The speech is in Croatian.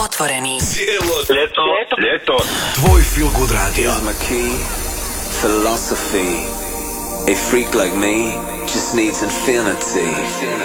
Otvoreni. Ljeto. Tvoj Feel Good Radio. My key, philosophy. A freak like me just needs infinity.